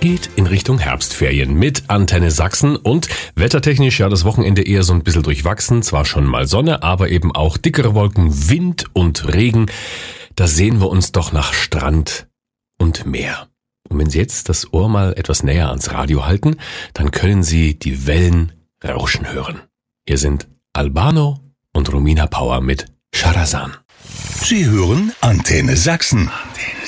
geht in Richtung Herbstferien mit Antenne Sachsen und wettertechnisch ja das Wochenende eher so ein bisschen durchwachsen. Zwar schon mal Sonne, aber eben auch dickere Wolken, Wind und Regen. Da sehen wir uns doch nach Strand und Meer. Und wenn Sie jetzt das Ohr mal etwas näher ans Radio halten, dann können Sie die Wellen rauschen hören. Hier sind Albano und Romina Power mit Charazan. Sie hören Antenne Sachsen.